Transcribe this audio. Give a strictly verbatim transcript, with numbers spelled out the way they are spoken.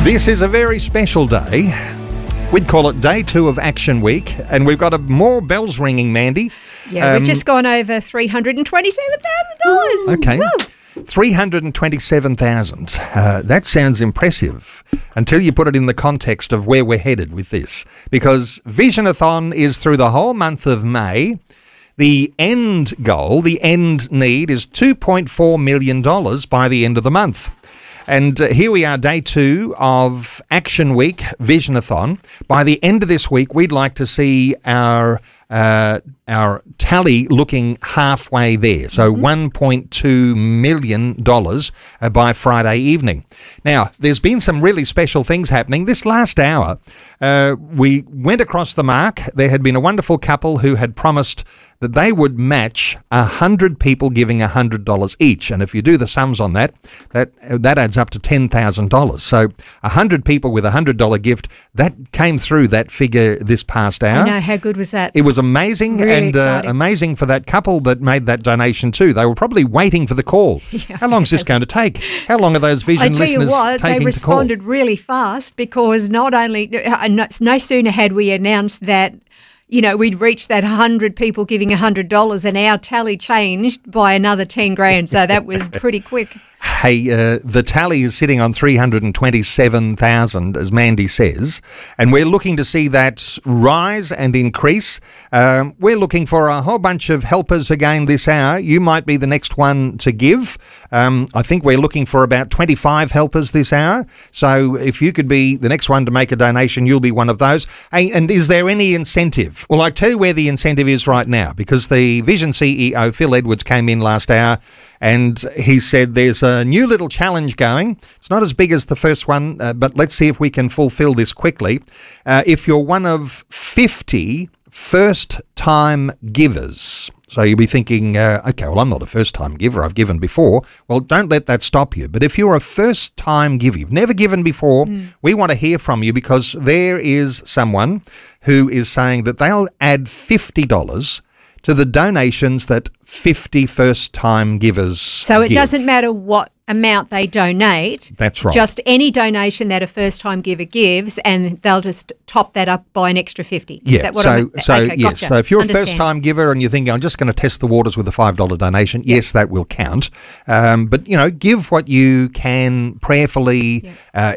This is a very special day. We'd call it day two of Action Week, and we've got a, more bells ringing, Mandy. Yeah, um, we've just gone over three hundred twenty-seven thousand dollars. Okay. Woo. three hundred twenty-seven thousand dollars. Uh, that sounds impressive until you put it in the context of where we're headed with this. Because Visionathon is through the whole month of May. The end goal, the end need is two point four million dollars by the end of the month. And uh, here we are, day two of Action Week, Visionathon. By the end of this week, we'd like to see our uh, our tally looking halfway there. So mm-hmm. one point two million dollars uh, by Friday evening. Now, there's been some really special things happening. This last hour, uh, we went across the mark. There had been a wonderful couple who had promised that they would match one hundred people giving one hundred dollars each. And if you do the sums on that, that that adds up to ten thousand dollars. So one hundred people with a one hundred dollars gift, that came through that figure this past hour. I know, how good was that? It was amazing, really and uh, amazing for that couple that made that donation too. They were probably waiting for the call. Yeah. How long is this going to take? How long are those Vision listeners taking to call? I tell you what, they responded really fast, because not only, no sooner had we announced that, you know, we'd reached that one hundred people giving one hundred dollars, and our tally changed by another ten grand. So that was pretty quick. Hey, uh, the tally is sitting on three hundred twenty-seven thousand, as Mandy says, and we're looking to see that rise and increase. Um, we're looking for a whole bunch of helpers again this hour. You might be the next one to give. Um, I think we're looking for about twenty-five helpers this hour. So if you could be the next one to make a donation, you'll be one of those. Hey, and is there any incentive? Well, I tell you where the incentive is right now, because the Vision C E O, Phil Edwards, came in last hour, and he said there's a new little challenge going. It's not as big as the first one, uh, but let's see if we can fulfill this quickly. Uh, if you're one of fifty first-time givers, so you'll be thinking, uh, okay, well, I'm not a first-time giver. I've given before. Well, don't let that stop you. But if you're a first-time giver, you've never given before, mm. we want to hear from you, because there is someone who is saying that they'll add fifty dollars to the donations that fifty first-time givers So it give. Doesn't matter what amount they donate. That's right. Just any donation that a first-time giver gives, and they'll just top that up by an extra fifty. Is yeah. that what so, I'm, so okay, yes. gotcha. So if you're Understand. a first-time giver and you're thinking, I'm just going to test the waters with a five dollar donation, yep. yes, that will count. Um, but, you know, give what you can prayerfully. Yep. Uh,